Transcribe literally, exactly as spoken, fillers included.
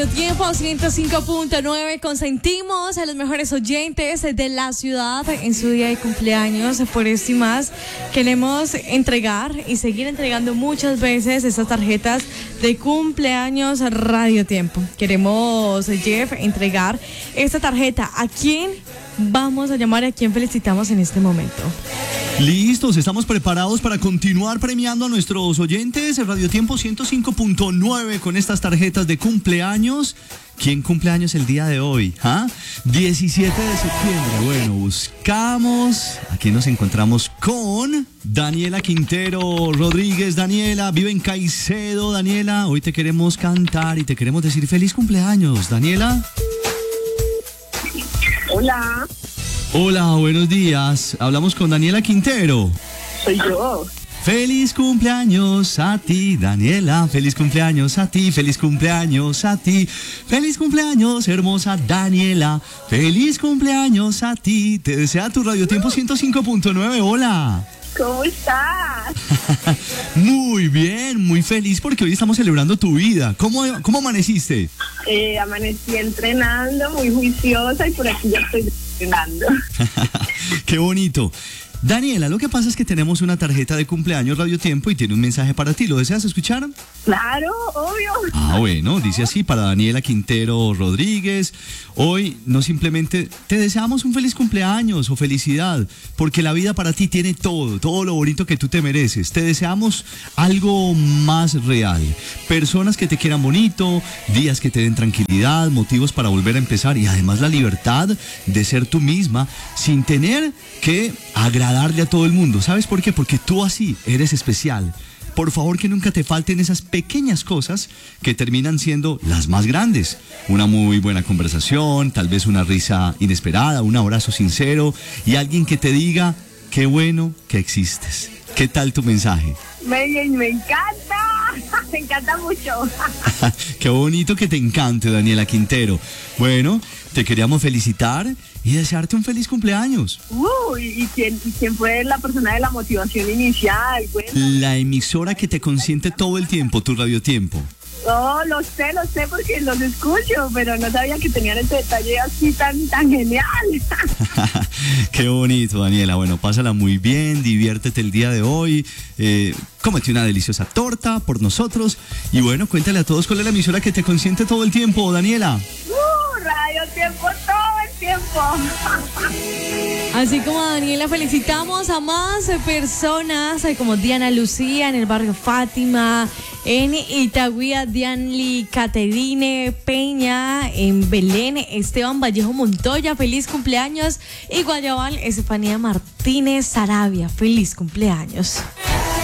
Tiempo ciento cinco punto nueve, consentimos a los mejores oyentes de la ciudad en su día de cumpleaños. Por esto y más, queremos entregar y seguir entregando muchas veces estas tarjetas de cumpleaños Radio Tiempo. Queremos, Jeff, entregar esta tarjeta. ¿A quién vamos a llamar y a quién felicitamos en este momento? Listos, estamos preparados para continuar premiando a nuestros oyentes. El Radio Tiempo ciento cinco punto nueve con estas tarjetas de cumpleaños. ¿Quién cumpleaños el día de hoy? ¿Ah? diecisiete de septiembre. Bueno, buscamos. Aquí nos encontramos con Daniela Quintero Rodríguez. Daniela, vive en Caicedo. Daniela, hoy te queremos cantar y te queremos decir feliz cumpleaños. Daniela. Hola. Hola, buenos días. Hablamos con Daniela Quintero. Soy yo. Feliz cumpleaños a ti, Daniela. Feliz cumpleaños a ti, feliz cumpleaños a ti. Feliz cumpleaños, hermosa Daniela. Feliz cumpleaños a ti. Te desea tu Radio Tiempo ciento cinco punto nueve. Hola. ¿Cómo estás? Muy bien, muy feliz porque hoy estamos celebrando tu vida. ¿Cómo, cómo amaneciste? Eh, amanecí entrenando, muy juiciosa y por aquí ya estoy entrenando. Qué bonito. Daniela, lo que pasa es que tenemos una tarjeta de cumpleaños Radio Tiempo y tiene un mensaje para ti. ¿Lo deseas escuchar? Claro, obvio. Ah, bueno, dice así para Daniela Quintero Rodríguez. Hoy no simplemente te deseamos un feliz cumpleaños o felicidad, porque la vida para ti tiene todo, todo lo bonito que tú te mereces. Te deseamos algo más real. Personas que te quieran bonito, días que te den tranquilidad, motivos para volver a empezar y además la libertad de ser tú misma sin tener que agradarle a todo el mundo. ¿Sabes por qué? Porque tú así eres especial. Por favor, que nunca te falten esas pequeñas cosas que terminan siendo las más grandes. Una muy buena conversación, tal vez una risa inesperada, un abrazo sincero y alguien que te diga, qué bueno que existes. ¿Qué tal tu mensaje? Me, me encanta, me encanta mucho. Qué bonito que te encante, Daniela Quintero. Bueno, te queríamos felicitar y desearte un feliz cumpleaños. Uh, ¿y quién, y quién fue la persona de la motivación inicial? Bueno. La emisora que te consiente todo el tiempo, tu Radio Tiempo. Oh, lo sé, lo sé porque los escucho, pero no sabía que tenían ese detalle así tan, tan genial. Qué bonito, Daniela. Bueno, pásala muy bien, diviértete el día de hoy, eh, cómete una deliciosa torta por nosotros y bueno, cuéntale a todos cuál es la emisora que te consiente todo el tiempo, Daniela. Uh, Radio Tiempo todo el tiempo. Así como a Daniela, felicitamos a más personas como Diana Lucía en el barrio Fátima, en Itagüí, Dianly Caterine Peña, en Belén, Esteban Vallejo Montoya, feliz cumpleaños, y Guayabal, Estefanía Martínez Sarabia, feliz cumpleaños.